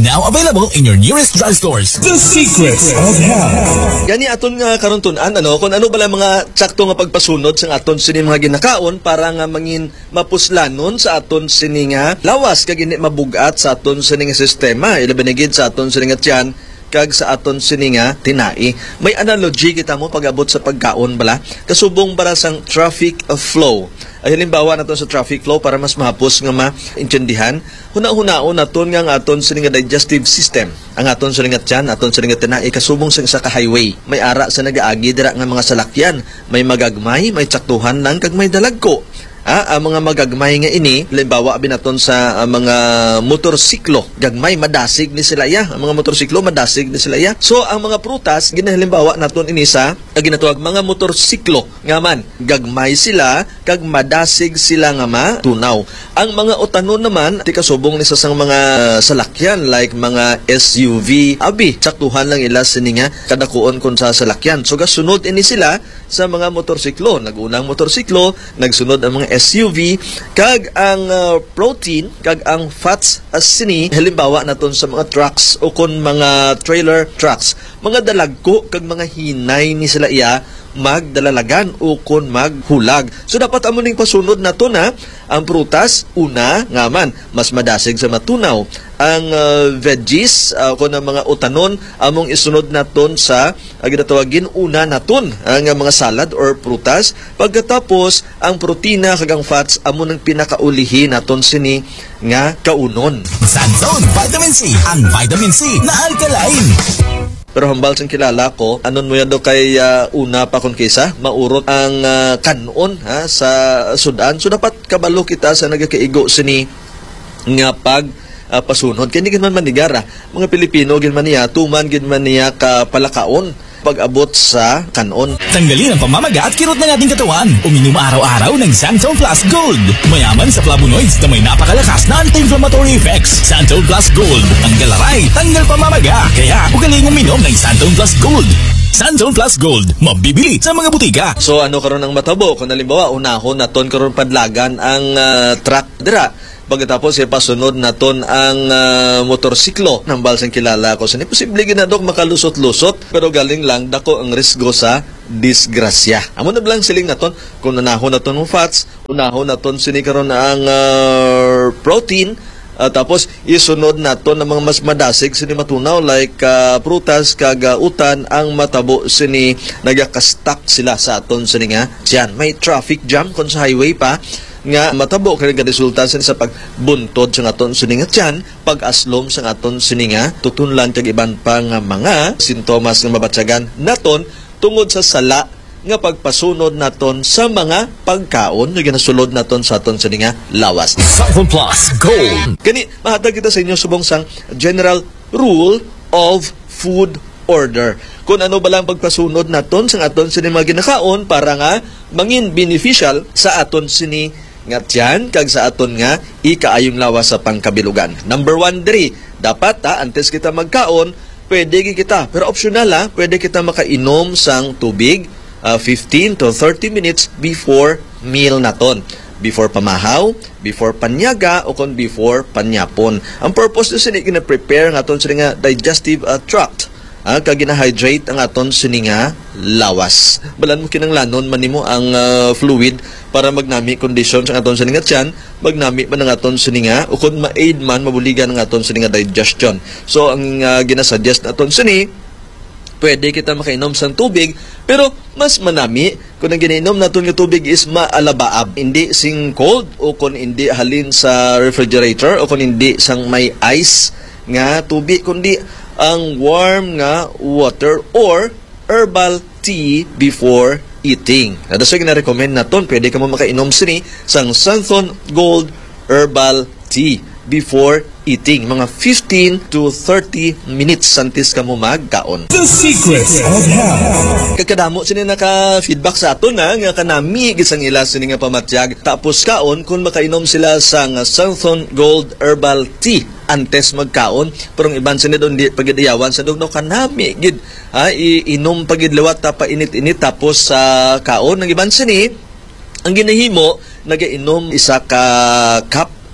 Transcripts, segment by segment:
Now available in your nearest drugstores. The Secrets of Health. Gani aton nga karon tun-an kung ano bala mga sakto nga pagpasunod sa aton sini mga ginakaon para nga mangin mapuslanon sa aton sini nga lawas kag hindi mabugat sa aton sini nga sistema ilabi sa aton sini nga tiyan kag sa aton sini nga tinai. May analogy kita mo pag-abot sa pagkaon bala kasubong para sang traffic flow. Ay halimbawa naton sa traffic flow para mas mahapos nga maintindihan, huna-hunaon naton nga aton sini nga digestive system. Ang aton sini nga tiyan, aton sini nga tinai kasubong sa ka highway. May ara sa nagaagi dira nga mga salakyan, may magagmay, may tsaktuhan lang kag may dalagko. Ang mga magagmay nga ini, halimbawa binaton sa mga motorsiklo, gagmay madasig ni sila ya. Ang mga motorsiklo madasig ni sila ya. So ang mga prutas ginahalimbawa naton ini sa ginatuwag mga motorsiklo nga man, gagmay sila kag madasig sila nga matunaw. Ang mga utanon naman ti kasubong ni sa mga salakyan like mga SUV, abi saktuhan lang ila sini nga kadakuon kun sa salakyan. So gasunod ini sila sa mga motorsiklo, nagunang motorsiklo, nagsunod ang mga SUV, kag ang protein, kag ang fats as sini, halimbawa naton sa mga trucks o kon mga trailer trucks, mga dalagko kag mga hinay ni sila iya magdalalagan o kon maghulag. So dapat amo ning pasunod nato na ang prutas una nga man mas madasig sa matunaw. Ang veggies kon ang mga utanon among isunod naton sa ginatawagin una naton ang mga salad or prutas. Pagkatapos ang protina kag ang fats amo nang pinakaulihi naton sini nga kaunon. Santon Vitamin C, ang vitamin C na alkaline. Pero hambal siyang kilala ko, anon mo yan do kay una pa kung kisa, maurot ang kanon sa sudan. So dapat kabalo kita sa nagakaigo sini nga pasunod. Kaya hindi man manigara. Mga Pilipino, gin man niya, tuman gin man niya kapalakaon pag-abot sa kanon. Tanggalin ang pamamaga at kirot ng ating katawan. Uminom araw-araw ng Santon Plus Gold. Mayaman sa flavonoids na may napakalakas na anti-inflammatory effects. Santon Plus Gold. Tanggal aray, tanggal pamamaga. Kaya ugaling uminom ng Santon Plus Gold. Santon Plus Gold. Mabibili sa mga butika. So ano karon ang matabo? Kung halimbawa, unahon naton karon padlagan ang truck dira. Pagkatapos pasunod naton ang motorsiklo ng balsang kilala ko. So, posible ginadok makalusot-lusot pero galing lang dako ang risgo sa disgrasya. Amo na lang siling naton kung nanahon naton ng fats, unahon naton sini karon ang protein, tapos isunod naton ang mga mas madasig sini matunaw like prutas kag utan ang matabo sini nagakastak sila sa aton sini nga diyan. May traffic jam kon sa highway pa nga matabo kay resulta sa pagbuntod sa aton sininga tiyan, pag-aslom sa aton sininga, tutunlan kag iban pa nga mga sintomas nga mabatsagan naton tungod sa sala nga pagpasunod naton sa mga pagkaon nga ginasulod naton sa aton sininga lawas. Santon Plus Gold. Kani mahatag kita sa inyo subong sang general rule of food order. Kung ano ba lang pagpasunod naton sa aton sini mga ginakaon para nga mangin beneficial sa aton sini nga tiyan kag sa aton nga ikaayong lawas sa pangkabilugan. Number 1 diri, dapat antes kita magkaon, pwede kita, pero optional pwede kita makainom sang tubig 15 to 30 minutes before meal naton. Before pamahaw, before panyaga, o kon before panyapon. Ang purpose nito sini gina-prepare ng aton sini nga digestive tract. Kag gina-hydrate ang aton sini nga lawas. Balan mo kinanglanon man nimo ang fluid para magnami condition sa aton sini nga tiyan, magnami man ang aton sini nga o kun ma-aid man mabuligan ang aton sini nga digestion. So ang ginasuggest naton sini, pwede kita makainom sang tubig pero mas manami kung ang ginainom naton nga tubig is maalabaab, hindi sing cold o kung hindi halin sa refrigerator o kung hindi sang may ice nga tubig, kundi ang warm nga water or herbal tea before eating. That's why gina-recommend naton, pwede ka mo makainom sini sang Santon Gold Herbal Tea before eating. Mga 15 to 30 minutes santis ka mo magkaon. The Secrets of Health. Kakadamo sini naka-feedback sa aton nga kanami gisang ila sini nga pamatyag. Tapos kaon kung makainom sila sang Santon Gold Herbal Tea antes magkaon, pero ang iban sini doon di pagidayawan sa doon no kanami gid iinom pagidlawat ta pa init-init tapos sa kaon. Ang iban sini ang ginahimo nagainom isa ka cup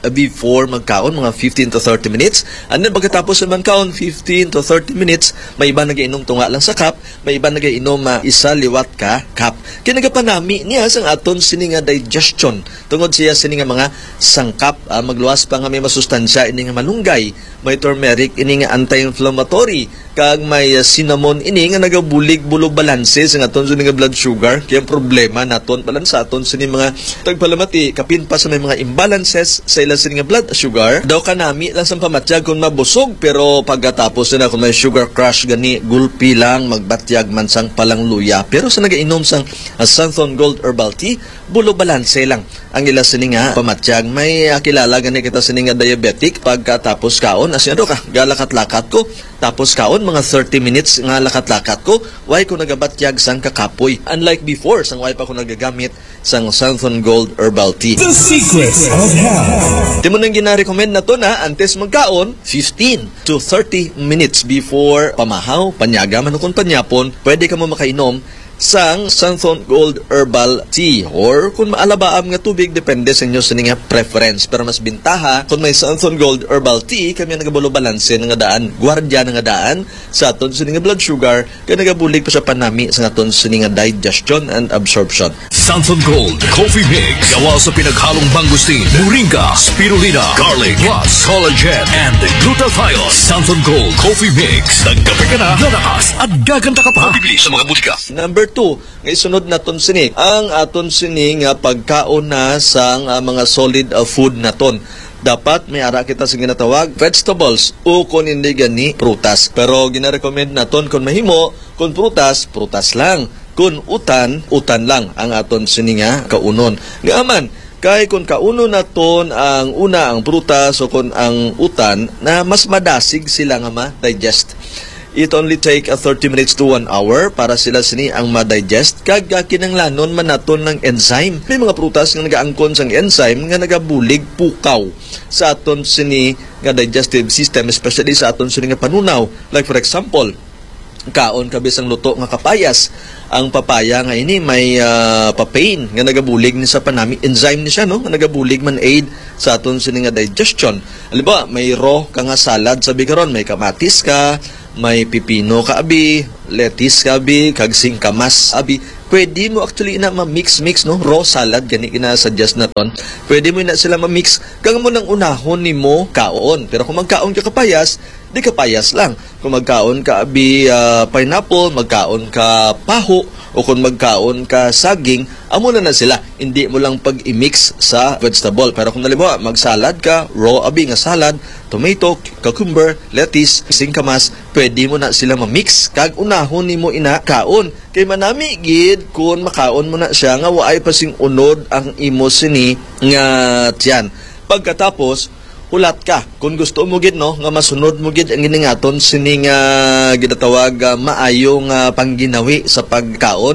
before magkaon, mga 15 to 30 minutes. And then pagkatapos naman kaon, 15 to 30 minutes, may iba nag-inom tunga lang sa cup, may iba nag-inom isa liwat ka cup. Kinagapanami niya sang aton sini nga digestion. Tungod siya sini nga mga sangkap, magluwas pa nga may masustansya ini nga malunggay, may turmeric ini nga anti-inflammatory, kag may cinnamon ini nga nagabulig bulog balanse sa aton sini nga blood sugar. Kaya problema naton palan sa aton sini mga tagpalamati kapin pa sa may mga imbalances sa ilang sini nga blood sugar. Daw kanami lang sa pamatyag kung mabusog, pero pagkatapos na kung may sugar crush gani gulpi lang magbatyag man sang palang luya. Pero sa nagainom sang Santhon Gold Herbal Tea, bulog balanse lang ang ila sini nga pamatyag. May kilala gani kita sini nga diabetic, pagkatapos kaon asyado ka galakat-lakat ko, tapos kaon mga 30 minutes nga lakat-lakat ko, why ko nagabatyag sang kakapoy. Unlike before, sang why pa ko nagagamit sang Santhon Gold Herbal Tea. The secrets of health. Di mo nang gina-recommend na to na antes magkaon, 15 to 30 minutes before pamahaw, panyaga, manukon panyapon, pwede ka mo makainom sang Santhon Gold Herbal Tea, or kung maalabaam nga tubig, depende sa inyo sa nga preference. Pero mas bintaha kung may Santhon Gold Herbal Tea, kami nagabulo balanse nga daan, gwardya nga daan sa aton sa nga blood sugar, kaya nagabulig pa sa panami sa aton sa nga digestion and absorption. Santhon Gold Coffee Mix. Gawa sa pinaghalong mangustin, moringa, spirulina, garlic, plus collagen and glutathione. Santhon Gold Coffee Mix. Nagkape ka na, lalakas at gaganda ka pa. Bibili sa mga butika. Number 2, ngay sunod naton sini ang aton sini nga pagkaon na sang mga solid food naton. Dapat may ara kita sa ginatawag vegetables o kung hindi gani prutas. Pero gina-recommend naton kung mahimo, kung prutas, prutas lang. Kung utan, utan lang ang aton sini nga kaunon. Ngaaman, kay kung kauno naton ang una ang prutas o kung ang utan, na mas madasig sila nga ma-digest. It only take 30 minutes to 1 hour para sila sini ang ma-digest. Kag kinanglanon man naton ng enzyme. May mga prutas nga nagaangkon sang enzyme nga nagabulig pukaw sa aton sini nga digestive system, especially sa aton sini nga panunaw. Like for example, kaon kabis ang luto nga kapayas. Ang papaya nga ini may papain nga nagabulig ni sa panami, enzyme ni siya, no, nga nagabulig man aid sa aton sini nga digestion. Halimbawa, may raw ka nga salad, sabi karon may kamatis ka, may pipino ka abi, lettuce ka abi, kag singkamas abi. Pwede mo actually na ma-mix, no? Raw salad, gani ina-suggest na ton. Pwede mo na sila ma-mix. Kang mo nang unahon ni mo kaon. Pero kung magkaon ka kapayas, di kapayas lang. Kung magkaon ka abi pineapple, magkaon ka paho, o kung magkaon ka saging, amo na sila. Hindi mo lang pag-i-mix sa vegetable. Pero kung nalibawa, mag-salad ka, raw abi nga salad, tomato, cucumber, lettuce, singkamas, pwede mo na sila ma-mix. Kag unahon ni mo ina kaon. Kay manami gid kung makaon mo na siya nga waay pasing unod ang imo sini nga tiyan. Pagkatapos ulat ka kung gusto mo gid, no, nga masunod mo gid ang giningaton sini nga ginatawag maayo nga pangginawi sa pagkaon.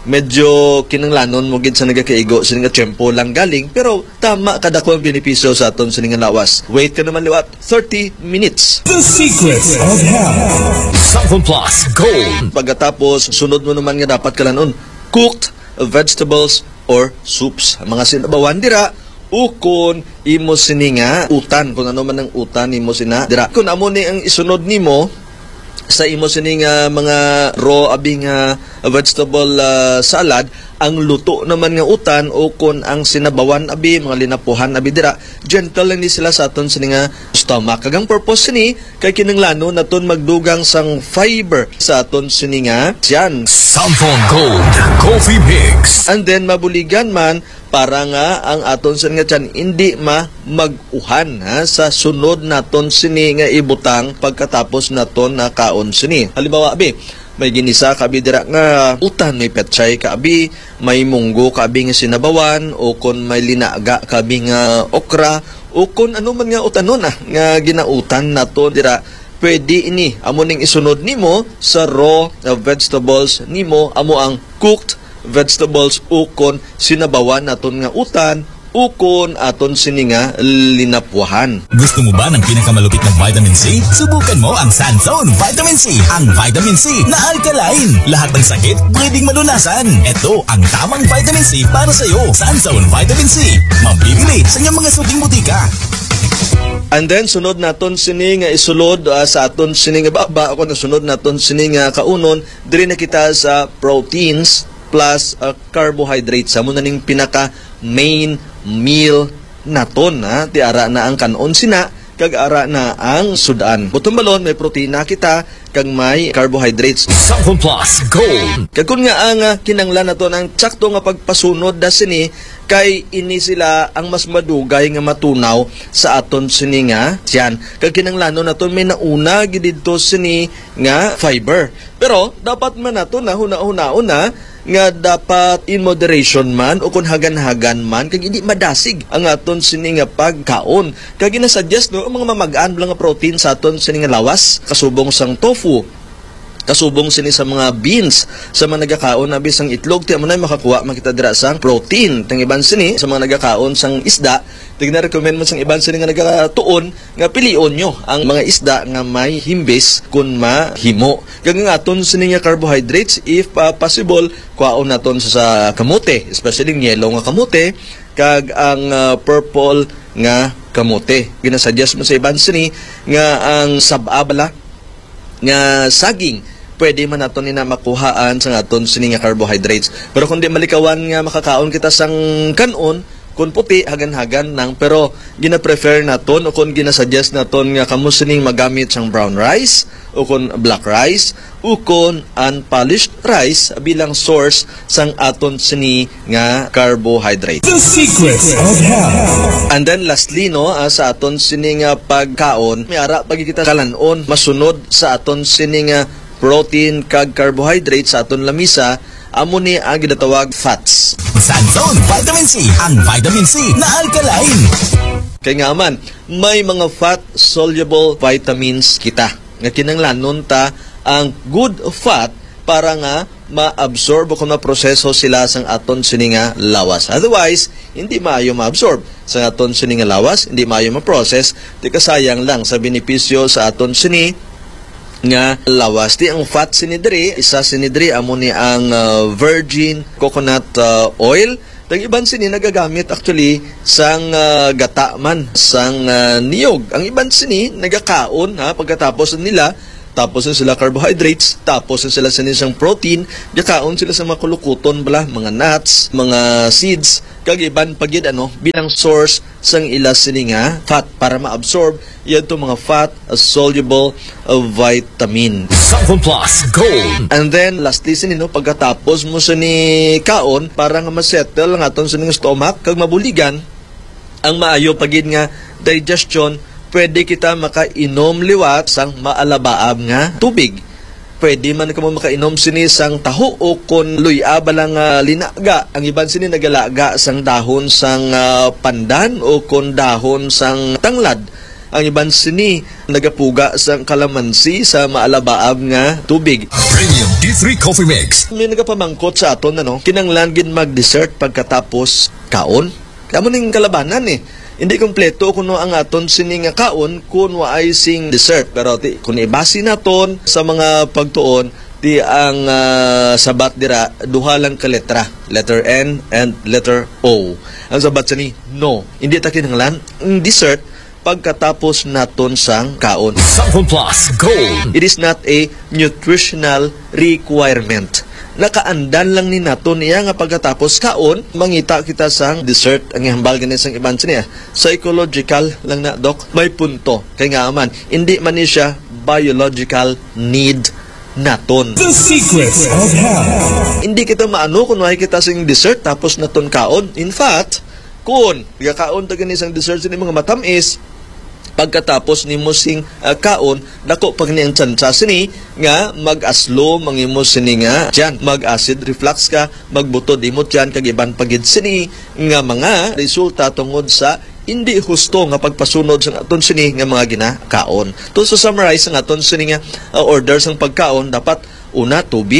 Medyo kinanglanon mo gid sa nagakaigo sini nga tiyempo lang galing, pero tama kada ko ang benepisyo sa aton sini nga lawas. Wait ka naman liwat 30 minutes. The secrets of health. Santhon Plus Gold. Pagkatapos sunod mo naman nga dapat kalanon cooked vegetables or soups. Mga sinabawan dira ukon imo sini nga utan, kung ano man ang utan imo sina dira. Kung amo ni ang isunod nimo sa imo sini nga mga raw abing vegetable salad, ang luto naman nga utan o kung ang sinabawan abi, mga linapuhan abi dira, gentle lang ni sila sa aton sini nga stomach. Kagang purpose sini kay kinanglano naton magdugang sang fiber sa aton sini nga tiyan. Santhon Gold Coffee Mix. And then mabuligan man para nga ang aton sini nga tiyan hindi mag-uhan sa sunod naton sini nga ibutang pagkatapos naton na kaon sini. Halimbawa abi, may ginisa ka abi dira nga utan, may petchay ka abi, may munggo ka abi nga sinabawan, o kon may linaga ka abi nga okra, o kon ano man nga utanon nga ginautan nato dira. Pwede ini amo ning isunod nimo sa raw vegetables nimo, amo ang cooked vegetables o kon sinabawan naton nga utan ukon aton sini nga linapwahan. Gusto mo ba ng pinakamalupit na vitamin C? Subukan mo ang Sanzone Vitamin C. Ang vitamin C na alkaline. Lahat ng sakit pwedeng malunasan. Ito ang tamang vitamin C para sa iyo. Sanzone Vitamin C. Mabibili sa inyong mga suking butika. And then sunod naton sini nga isulod sa aton sini nga baba ako na sunod naton sini nga kaunon diri na kita sa proteins plus carbohydrates sa mo na ning pinaka main meal naton ti ara na ang kanon sina kag ara na ang sudan. Butong balon may protina kita kag may carbohydrates. Sanzone Plus Gold. Kag kun nga ang kinanglan naton ang tsakto nga pagpasunod da sini kay ini sila ang mas madugay nga matunaw sa aton sini nga tiyan. Kag kinanglanon naton may nauna gid didto sini nga fiber. Pero dapat man naton na huna-una nga dapat in moderation man o kung hagan-hagan man kag hindi madasig ang aton sini nga pagkaon. Kag ginasuggest no ang mga mamagaan lang nga protein sa aton sini nga lawas kasubong sang tofu, kasubong sini sa mga beans, sa mga nagakaon na bisang itlog ti amo na makakuha makita dira sang protein. Tang iban sini sa mga nagakaon sang isda, tigna recommend mo sang iban sini nga nagatuon nga pilion nyo ang mga isda nga may himbis kun mahimo. Kag nga aton sini nga carbohydrates if possible kuhaon naton sa kamote, especially ng yellow nga kamote kag ang purple nga kamote. Ginasuggest mo sa iban sini nga ang sababala nga saging pwede man naton ni na makuhaan sa aton sini nga carbohydrates. Pero kung di malikawan nga makakaon kita sang kanon kun puti hagan-hagan nang pero gina-prefer naton o kun ginasuggest naton nga kamo sining magamit sang brown rice o kun black rice o kun unpolished rice bilang source sang aton sini nga carbohydrates. The secrets of health. And then lastly no sa aton sini nga pagkaon may ara pag kita kalanon masunod sa aton sini nga protein kag carbohydrates sa aton lamisa amo ni ang ginatawag fats. Sanzone Vitamin C. Ang vitamin C na alkaline. Kaya nga man, may mga fat-soluble vitamins kita. Nga kinanglanon ta ang good fat para nga ma-absorb o kung ma-proseso sila sang aton sini nga lawas. Otherwise, hindi maayo ma-absorb sa aton sini nga lawas, hindi maayo ma-process, di kasayang lang sa benepisyo sa aton sini nga lawas. Di ang fat sinidri, isa sinidri amo ni ang virgin coconut oil. Tag iban sini nagagamit actually sang gata man sang niyog. Ang iban sini nagakaon pagkatapos nila tapos sila carbohydrates, tapos sila sinisang protein, gakaon sila sa mga kulukuton bala, mga nuts, mga seeds, kag iban pagid bilang source sang ila sini nga fat para ma-absorb yan to mga fat soluble vitamin. Sanzone Plus Gold. And then lastly sini pagkatapos mo sini kaon para nga ma-settle ang aton sini nga stomach kag mabuligan ang maayo pagid nga digestion. Pwede kita makainom liwat sang maalabaab nga tubig. Pwede man ka mo makainom sini sang taho o kon luya balang linaga. Ang iban sini nagalaga sang dahon sang pandan o kon dahon sang tanglad. Ang iban sini nagapuga sang kalamansi sa maalabaab nga tubig. Premium D3 Coffee Mix. May nagapamangkot sa aton kinanglan gid mag-dessert pagkatapos kaon. Kamo ning kalabanan hindi kompleto kuno ang aton sini nga kaon kun waay sing dessert. Pero kung ibasi naton sa mga pagtuon di ang sabat dira duha lang ka letra, letter N and letter O. Ang sabat sini no, hindi ta kinahanglan ang dessert pagkatapos naton sang kaon. Sanzone Plus Gold. It is not a nutritional requirement. Nakaandan lang ni naton niya nga pagkatapos kaon mangita kita sang dessert ang hambal ganin sang iban niya. Psychological lang na dok, may punto kay nga man hindi man ni siya biological need naton. The secrets of health. Hindi kita maano kung may kita sing dessert tapos naton kaon. In fact, kung kaon ta ganin sang dessert sini mga matamis pagkatapos ni mo sing kaon dako pag ni ang tsansa sini nga mag-aslo mangimo sini nga diyan mag-acid reflux ka magbutod imot diyan kag iban pagid sini nga mga resulta tungod sa hindi husto nga pagpasunod sa aton sini nga mga ginakaon. To summarize ang aton sini nga order sang pagkaon dapat una tubi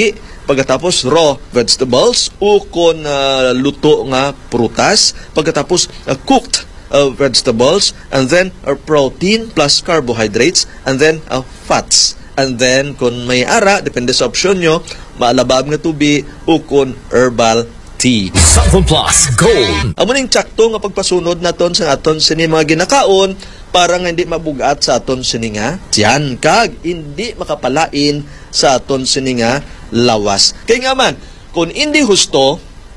pagkatapos raw vegetables, ukon luto nga prutas, pagkatapos cooked vegetables, and then protein plus carbohydrates, and then fats. And then, kung may ara, depende sa opsyon nyo, maalabab nga tubi, ukon herbal tea. Samsung Plus Gold. Amo ning tsakto nga pagpasunod naton sa aton sini mga ginakaon para nga hindi mabugat sa aton sini nga tiyan, kag hindi makapalain sa aton sini nga lawas. Kay nga man, kung hindi husto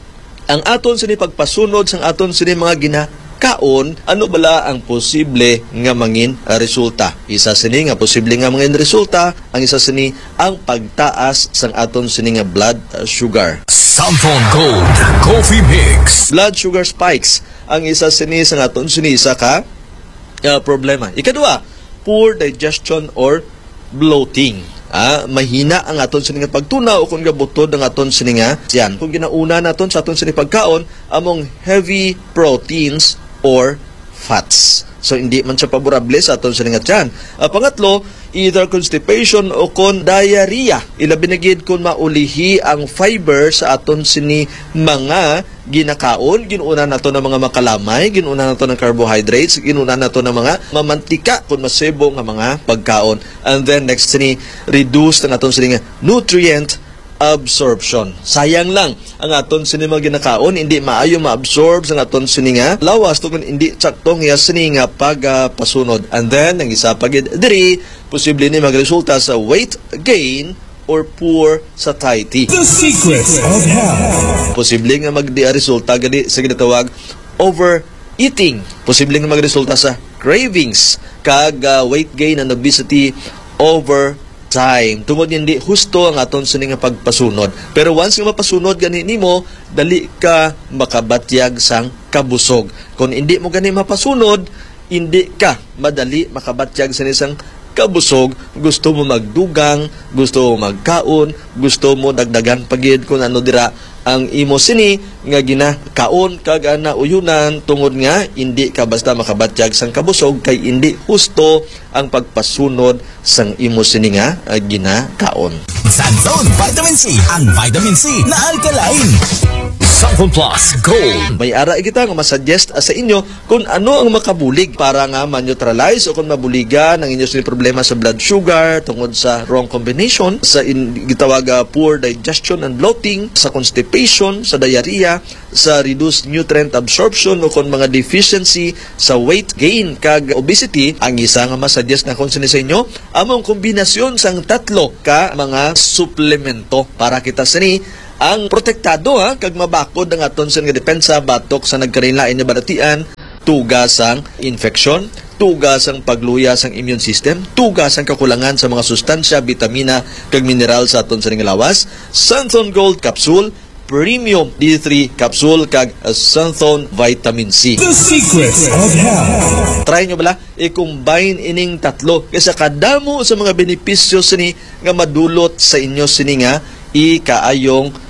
ang aton sini pagpasunod sa aton sini mga ginakaon, ano bala ang posible nga mangin resulta? Isa sini nga posible nga mangin resulta, ang isa sini ang pagtaas sang aton sini nga blood sugar. Samsung Gold Coffee Mix. Blood sugar spikes ang isa sini sa aton sini sa ka problema. Ikadua, poor digestion or bloating. Mahina ang aton sini nga pagtunaw o kung gabutod ang aton sini nga tiyan. Kung ginauna naton sa aton sini pagkaon among heavy proteins or fats. So hindi man siya paborable sa aton sini nga tiyan. Pangatlo, either constipation o kon diarrhea. Ilabi na gid kung maulihi ang fiber sa aton sini mga ginakaon, ginuuna nato ng mga makalamay, ginuuna nato ng carbohydrates, ginuuna nato ng mga mamantika kung masebo nga mga pagkaon. And then next sini, reduce ang aton sini nga nutrient absorption. Sayang lang ang aton sini mga ginakaon, hindi maayo ma-absorb sa aton sini nga lawas to kung hindi saktong nga sini nga pagpasunod. And then ang isa pa gid diri, posible ni magresulta sa weight gain or poor satiety. The secrets of health. Posible nga resulta gani sa ginatawag overeating. Posible nga magresulta sa cravings kag weight gain and obesity over time. Tungod hindi husto ang aton sini nga pagpasunod. Pero once nga mapasunod gani nimo, dali ka makabatyag sang kabusog. Kung hindi mo gani mapasunod, hindi ka madali makabatyag sa isang kabusog. Gusto mo magdugang, gusto mo magkaon, gusto mo dagdagan pagid kung ano dira ang imo sini nga ginakaon kag ana uyunan, tungod nga hindi ka basta makabatyag sang kabusog kay hindi husto ang pagpasunod sang imo sini nga ginakaon. Santon Vitamin C, ang vitamin C na alkaline. Samsung Plus Gold. May ara kita nga masuggest sa inyo kung ano ang makabulig para nga ma-neutralize o kung mabuligan ang inyo sini problema sa blood sugar tungod sa wrong combination sa gitawag poor digestion and bloating, sa constipation, sa diarrhea, sa reduced nutrient absorption o kung mga deficiency sa weight gain kag obesity. Ang isa nga masuggest na kung sini sa inyo among kombinasyon sang tatlo ka mga suplemento para kita sini ang protektado kag mabakod ang aton sa nga depensa batok sa nagkarinlain nga balatian, tugas ang infection, tugas ang pagluya sang immune system, tugas ang kakulangan sa mga sustansya, vitamina kag mineral sa aton sa nga lawas. Santon Gold Capsule, Premium D3 Capsule kag Santon Vitamin C. The secrets of health. Try nyo bala i-combine ining tatlo kasi kadamo sa mga benepisyo sini nga madulot sa inyo sini nga ikaayong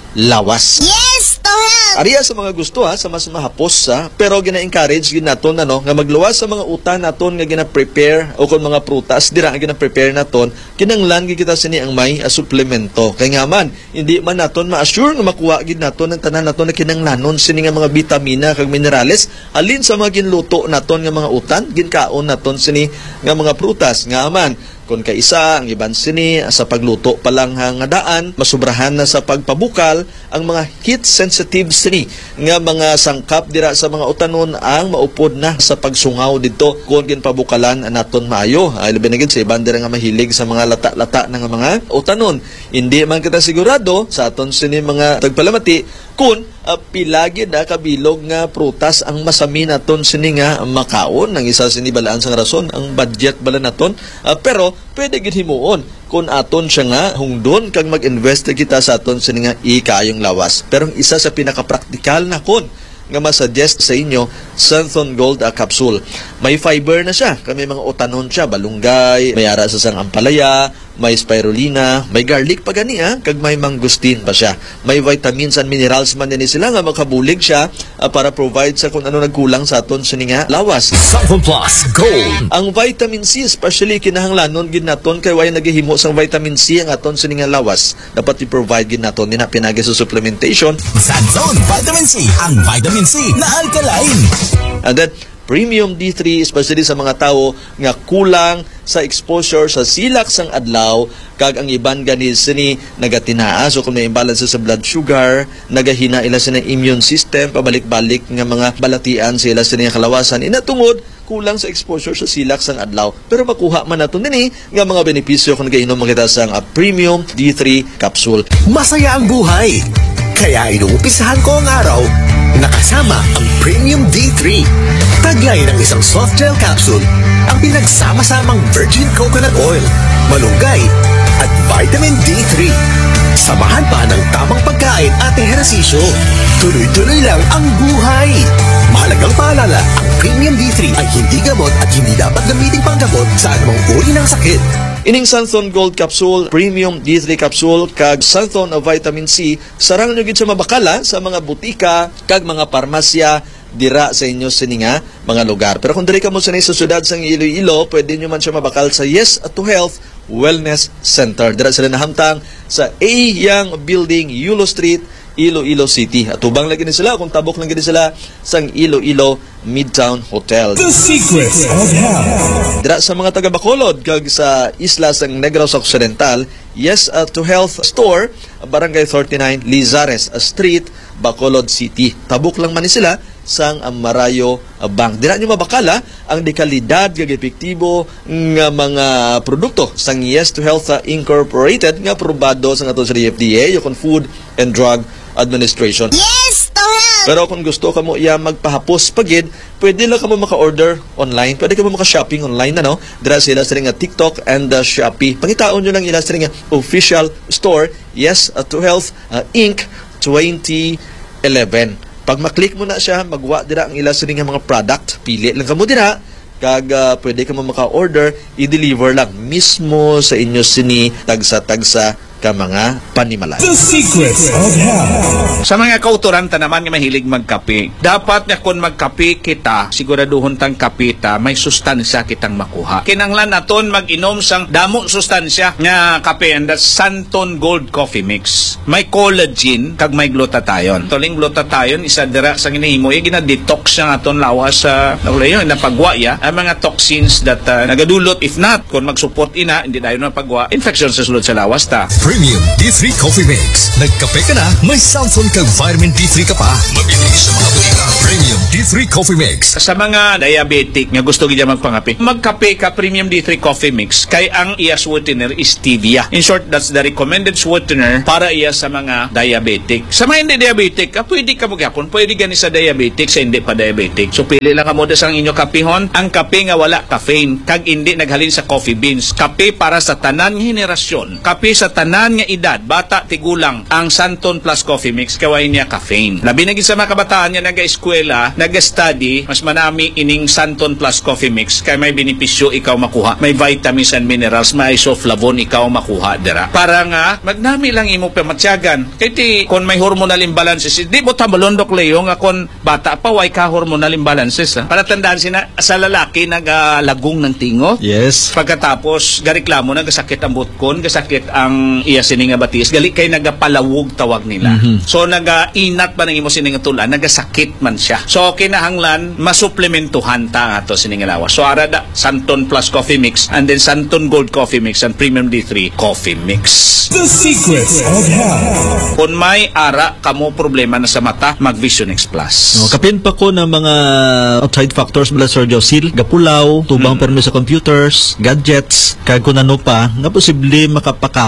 lawas. Yes, Tonga! Ariya sa mga gusto sa mas mahapos pero gina-encourage gid naton nga magluwas sa mga utan naton nga gina-prepare o kung mga prutas dira nga gina-prepare naton, kinanglan gid kita sini ang may suplemento. Kay nga man hindi man naton ma-assure nga makuha gid naton ang tanan naton na kinanglanon sini nga mga vitamina kag minerales alin sa mga ginluto naton nga mga utan, ginkaon naton sini nga mga prutas. Nga man kung kaisa ang iban sini sa pagluto pa lang nga daan, masubrahan na sa pagpabukal ang mga heat sensitive sini nga mga sangkap dira sa mga utanon ang maupod na sa pagsungaw dito kung ginpabukalan naton maayo. Labi na gid sa iban dira nga mahilig sa mga lata-lata nga mga utanon. Hindi man kita sigurado sa aton sini mga tagpalamati kung pilagid kabilog nga prutas ang masami naton sini nga makaon. Ang isa sini balaan sang rason ang budget bala naton, pero pwede gid himuon kung aton siya nga hungdon kag mag-invest kita sa aton sini nga ikayong lawas. Pero ang isa sa pinaka-praktikal na kun nga masuggest sa inyo Santon Gold capsule. May fiber na siya, kami mga utanon siya, balunggay, may ara sa sang ampalaya, may spirulina, may garlic pa gani kag may mangustin pa siya. May vitamins and minerals man din sila nga makabulig siya para provide sa kung ano nagkulang sa aton sininga lawas. Santon Plus Gold. Ang vitamin C especially kinahanglanon gid naton kay way naghihimo sang vitamin C ang aton sininga lawas. Dapat i-provide gid naton din pinagi sa supplementation. Santon Vitamin C, ang vitamin C na alkaline. And then Premium D3 especially sa mga tao nga kulang sa exposure sa silak sang adlaw kag ang iban gani sini nagatinaa, so kung may imbalance sa blood sugar, nagahina ila sa immune system, pabalik-balik nga mga balatian sa ila sa kalawasan inatungod kulang sa exposure sa silak sang adlaw. Pero makuha man nato dinhi nga mga benepisyo kung nagainom kita sang Premium D3 capsule. Masaya ang buhay. Kaya inuumpisahan ko ang araw nakasama ang Premium D3. Taglay ng isang soft gel capsule ang pinagsama-samang virgin coconut oil, malunggay at vitamin D3. Samahan pa ng tamang pagkain at ehersisyo. Tuloy-tuloy lang ang buhay. Mahalagang paalala, ang Premium D3 ay hindi gamot at hindi dapat gamitin panggamot sa anumang uri ng sakit. Ining Santon Gold Capsule, Premium D3 Capsule, kag Santon of Vitamin C, sarang nyo gid sa mabakala sa mga butika, kag mga parmasya, dira sa inyo sininga mga lugar. Pero kung diri ka mo sa syudad sang Iloilo, pwede nyo man siya mabakal sa Yes to Health Wellness Center. Dira sila nahamtang sa A Young Building, Yulo Street, Iloilo City. At ubang lagi ni sila, kung tabok lang gini sila sang Iloilo Midtown Hotel. The Secrets of Health. Dira sa mga taga Bacolod kag sa isla sang Negros Occidental, Yes to Health Store, Barangay 39 Lizares Street, Bacolod City. Tabok lang man ni sila sang Marayo Bank. Dira nyo mabakala ang dekalidad kag epektibo nga mga produkto sang Yes to Health Incorporated nga aprobado sa ato sa FDA, yung Food and Drug Administration. Yes to Health! Pero kung gusto ka mo magpahapos pagid, pwede lang ka mo maka-order online. Pwede ka mo maka-shopping online na, no? Dira sila sa nga TikTok and Shopee. Pangitaon nyo lang ila sa nga official store, Yes to Health Inc. 2011. Pag maklik mo na siya, magwa dira ang ila sa nga mga product. Pili lang ka mo dira. Kag pwede ka mo maka-order, i-deliver lang mismo sa inyo sini tagsa-tagsa ka mga panimala. The Secrets of Health. Sa mga kauturanta naman nga mahilig magkape, dapat nga kung magkape kita, siguraduhon tang kape ta, may sustansya kitang makuha. Kinanglan naton mag-inom sang damo sustansya nga kape, and that's Santon Gold Coffee Mix. May collagen kag may glutathione. Toling glutathione isa dira sang inihimo gina-detox siya aton lawas sa napagwa ya ang mga toxins that nagadulot, if not kung mag-support ina hindi dayon napagwa infection sa sulod sa lawas ta. Premium D3 Coffee Mix. Nagkape ka na, may Santon kag vitamin D3 ka pa. Mabili sa mga butika. Premium D3 Coffee Mix. Sa mga diabetic nga gusto gid magpangape, magkape ka Premium D3 Coffee Mix kay ang iya sweetener is stevia. In short, that's the recommended sweetener para iya sa mga diabetic. Sa mga hindi diabetic, pwede ka magyapon, pwede gani sa diabetic, sa hindi pa diabetic. So pili lang ka mo sa inyo kapihon, ang kape nga wala caffeine, kag hindi naghalin sa coffee beans. Kape para sa tanan nga henerasyon. Kape sa tanan nga edad, bata tigulang, ang Santon Plus Coffee Mix kaway niya caffeine. Labi na gid sa mga kabataan nga naga-eskwela, naga-study, mas manami ining Santon Plus Coffee Mix kay may benepisyo ikaw makuha. May vitamins and minerals, may isoflavone ikaw makuha dira. Para nga magnami lang imo pamatsyagan. Kay ti kon may hormonal imbalances, di mo tabalondok leyo nga kon bata pa way ka hormonal imbalances. Para tandaan sina sa lalaki nagalagong ng tingo. Yes. Pagkatapos gareklamo nagasakit ang butkon, gasakit ang iya sininga batis, gali kay nagapalawog tawag nila. So nagainat pa nang imo sininga tulan, nagasakit man siya. So kinahanglan masuplementuhan ta ato sininga lawas. So arada Santon Plus Coffee Mix, and then Santon Gold Coffee Mix and Premium D3 Coffee Mix. The Secrets of Health. Kung may ara kamo problema na sa mata, mag Vision X Plus. Kapin pa ko ng mga outside factors bala Sir Josil, gapulaw, tubang permi sa computers, gadgets, kag kung ano pa, nga posible makapakapoy sa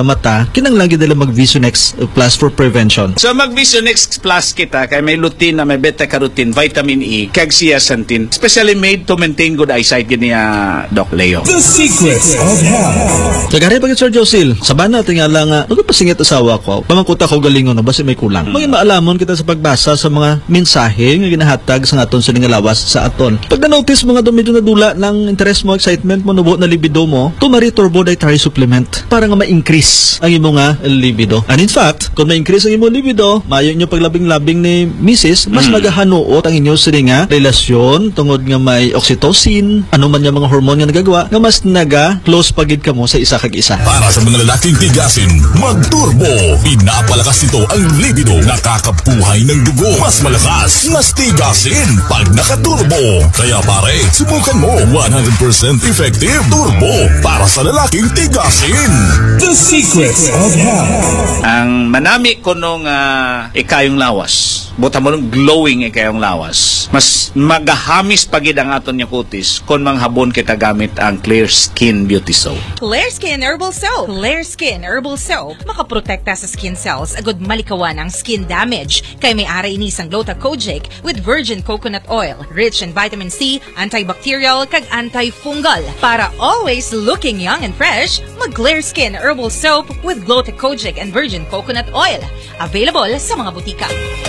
sa mata, kinanglang nila mag Visionex Plus for prevention. So mag Visionex Plus kita kay may lutein na may beta-carotene, vitamin E, kag zeaxanthin, especially made to maintain good eyesight gini Doc Leo. The secrets of health. Tagari pagit Sir Josil, saban natin nga lang nagpasingit asawa ko, pamangkuta ko galingon na basi may kulang. Maging maalamon kita sa pagbasa sa mga mensahe nga ginahatag sa aton sa lawas sa aton. Pag na-notice mga medyo nadula ng interest mo, excitement mo, nubo na libido mo, tumari turbo dietary supplement para nga ma-increase ang imo nga libido. And in fact, kung ma-increase ang imo libido, mayo nyo paglabing-labing ni Mrs., mas magahanuot ang inyo sini nga relasyon tungod nga may oxytocin, ano man yung mga hormone nga nagagawa, nga mas naga-close pagid ka mo sa isa kag isa. Para sa mga lalaking tigasin, mag-turbo. Pinapalakas nito ang libido. Nakakabuhay ng dugo. Mas malakas, mas tigasin pag nakaturbo. Kaya pare, subukan mo 100% effective turbo para sa lalaking tigasin. The secrets of health. Ang manami ko nung ikayong lawas, buta mo nung glowing ikayong lawas, mas magahamis pagid ang aton niya kutis kung manghabon kita gamit ang Clear Skin Beauty Soap. Clear Skin Herbal Soap. Clear Skin Herbal Soap. Makaprotekta sa skin cells agud malikawan ang skin damage. Kay may ara ini sang Glutacogic with virgin coconut oil, rich in vitamin C, antibacterial kag antifungal. Para always looking young and fresh, mag Clear Skin Herbal Soap with Glutacogic and virgin coconut oil. Available sa mga butika.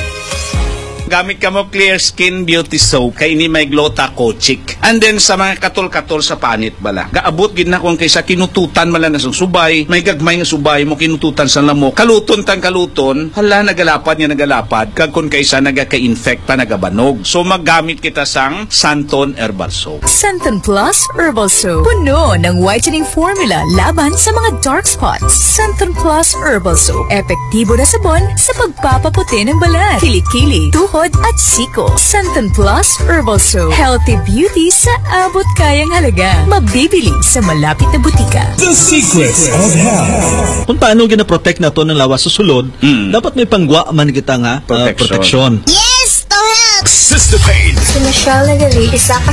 Gamit ka mo Clear Skin Beauty Soap kay ini may Glutacogic. And then sa mga katol-katol sa panit bala. Gaabot gid na kung kaysa kinututan mala na sang subay, may gagmay nga subay mo kinututan sa lamok. Kaluton hala nagalapad kag kun kaysa nagaka-infect pa nagabanog. So maggamit kita sang Santon Herbal Soap. Santon Plus Herbal Soap. Puno ng whitening formula laban sa mga dark spots. Santon Plus Herbal Soap. Epektibo na sabon sa pagpapaputi ng balat, kilikili, tuhod at siko. Santon Plus Herbal Soap. Healthy beauty sa abot kayang halaga. Mabibili sa malapit na butika. The secrets of health. Kung paano gina-protect na to ng lawas sa sulod, dapat may pangwa man kita nga protection. Yes, to help! Sister Pain. Si Michelle Nagali, isa ka